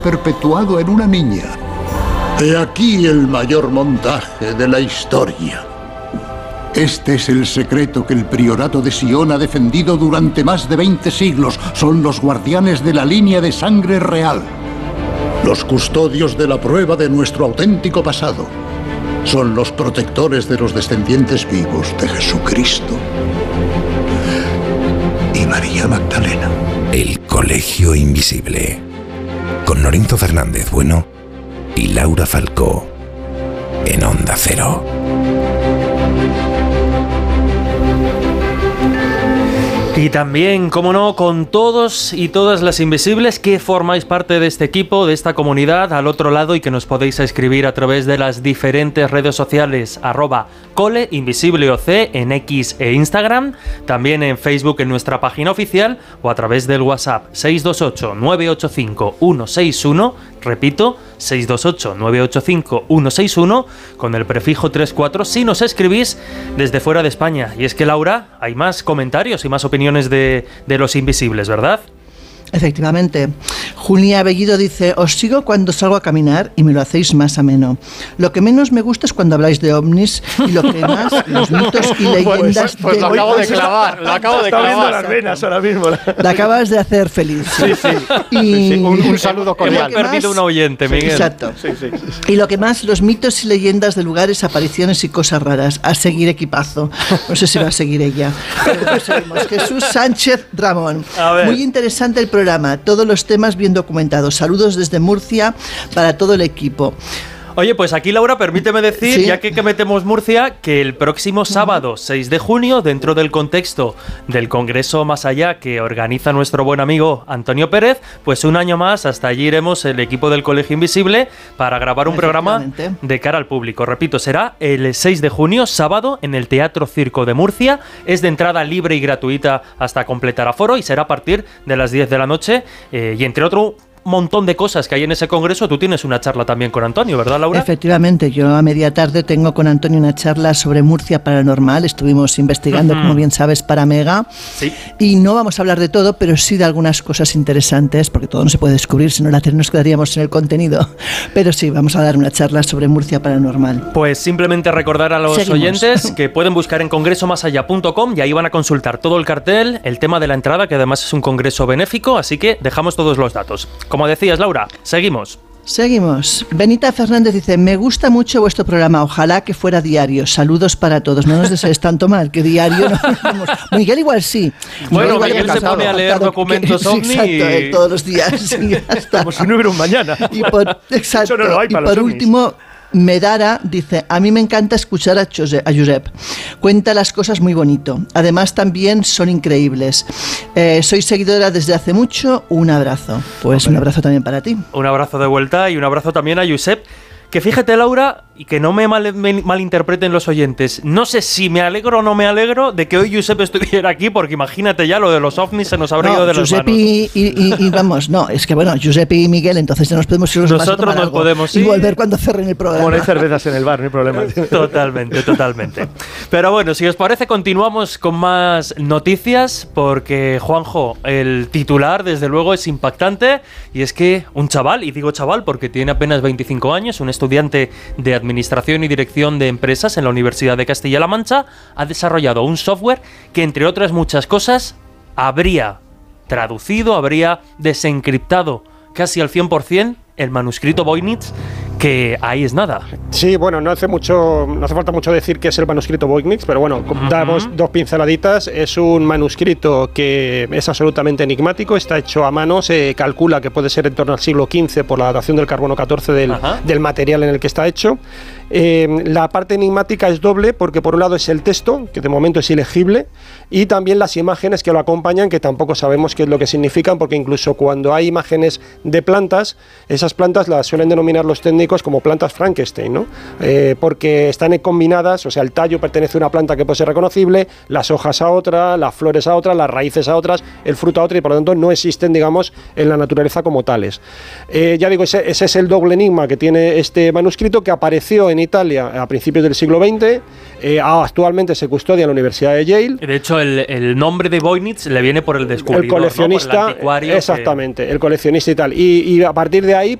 perpetuado en una niña. He aquí el mayor montaje de la historia. Este es el secreto que el priorato de Sion ha defendido durante más de 20 siglos. Son los guardianes de la línea de sangre real. Los custodios de la prueba de nuestro auténtico pasado. Son los protectores de los descendientes vivos de Jesucristo y María Magdalena. El Colegio Invisible. Con Lorenzo Fernández Bueno y Laura Falcó. En Onda Cero. Y también, como no, con todos y todas las invisibles que formáis parte de este equipo, de esta comunidad, al otro lado, y que nos podéis escribir a través de las diferentes redes sociales, @coleinvisibleoc en X e Instagram, también en Facebook en nuestra página oficial, o a través del WhatsApp 628-985-161, repito, 628-985-161, con el prefijo 34, si nos escribís desde fuera de España. Y es que, Laura, hay más comentarios y más opiniones de los invisibles, ¿verdad? Efectivamente. Julia Bellido dice: os sigo cuando salgo a caminar y me lo hacéis más ameno. Lo que menos me gusta es cuando habláis de ovnis, y lo que más, los mitos y leyendas pues lo acabo de clavar, Está viendo las venas ahora mismo. La acabas de hacer feliz. Sí. Y un saludo cordial. Hemos perdido un oyente, Miguel. Exacto. Sí. Y lo que más, los mitos y leyendas de lugares, apariciones y cosas raras. A seguir, equipazo. No sé si va a seguir ella. Pero seguimos. Jesús Sánchez Ramón. Muy interesante el programa. Todos los temas bien documentados. Saludos desde Murcia para todo el equipo. Oye, pues aquí, Laura, permíteme decir, ¿Sí? ya que metemos Murcia, que el próximo sábado 6 de junio, dentro del contexto del Congreso Más Allá que organiza nuestro buen amigo Antonio Pérez, pues un año más, hasta allí iremos el equipo del Colegio Invisible para grabar un programa de cara al público. Repito, será el 6 de junio, sábado, en el Teatro Circo de Murcia. Es de entrada libre y gratuita hasta completar aforo, y será a partir de las 10 de la noche, y entre otro montón de cosas que hay en ese congreso, tú tienes una charla también con Antonio, ¿verdad, Laura? Efectivamente, yo a media tarde tengo con Antonio una charla sobre Murcia Paranormal. Estuvimos investigando, como bien sabes, para Mega. Sí. Y no vamos a hablar de todo, pero sí de algunas cosas interesantes, porque todo no se puede descubrir, si no nos quedaríamos en el contenido. Pero sí, vamos a dar una charla sobre Murcia Paranormal. Pues simplemente recordar a los oyentes que pueden buscar en congresomasallá.com, y ahí van a consultar todo el cartel, el tema de la entrada, que además es un congreso benéfico, así que dejamos todos los datos. Como decías, Laura, seguimos. Seguimos. Benita Fernández dice: me gusta mucho vuestro programa, ojalá que fuera diario. Saludos para todos. No nos desees tanto mal, que diario no vamos. Miguel igual sí. Bueno, Miguel se pone a leer documentos OVNI. Exacto, todos los días. Como si no hubiera un mañana. Exacto. Eso no lo hay para y por los último, Medara dice: a mí me encanta escuchar a Josep. Cuenta las cosas muy bonito. Además también son increíbles. Soy seguidora desde hace mucho. Un abrazo. Pues un abrazo también para ti. Un abrazo de vuelta, y un abrazo también a Josep. Que fíjate, Laura, y que no me malinterpreten los oyentes, no sé si me alegro o no me alegro de que hoy Josep estuviera aquí, porque imagínate, ya lo de los ovnis se nos habría ido de las manos. Y vamos, no, es que bueno, Josep y Miguel, entonces ya nos podemos ir los demás a Nosotros tomar nos algo podemos y ir. volver cuando cerren el programa. Bueno, hay cervezas en el bar, no hay problema. Totalmente. Pero bueno, si os parece, continuamos con más noticias, porque, Juanjo, el titular desde luego es impactante, y es que un chaval, y digo chaval porque tiene apenas 25 años, un estudiante de Administración y Dirección de Empresas en la Universidad de Castilla-La Mancha, ha desarrollado un software que, entre otras muchas cosas, habría traducido, habría desencriptado casi al 100% el manuscrito Voynich, que ahí es nada. Sí, bueno, no hace falta mucho decir que es el manuscrito Voynich, pero bueno, damos dos pinceladitas. Es un manuscrito que es absolutamente enigmático, está hecho a mano, se calcula que puede ser en torno al siglo XV por la datación del carbono 14 del material en el que está hecho. La parte enigmática es doble, porque por un lado es el texto, que de momento es ilegible, y también las imágenes que lo acompañan, que tampoco sabemos qué es lo que significan, porque incluso cuando hay imágenes de plantas, esas plantas las suelen denominar los técnicos científicos como plantas Frankenstein, ¿no? Porque están combinadas, o sea, el tallo pertenece a una planta que puede ser reconocible, las hojas a otra, las flores a otra, las raíces a otras, el fruto a otra, y por lo tanto no existen, digamos, en la naturaleza como tales. Ya digo, ese es el doble enigma que tiene este manuscrito, que apareció en Italia a principios del siglo XX. Actualmente se custodia en la Universidad de Yale. De hecho, el nombre de Voynich le viene por el descubridor, el coleccionista, ¿no? Por el anticuario, exactamente, el coleccionista y tal. Y a partir de ahí,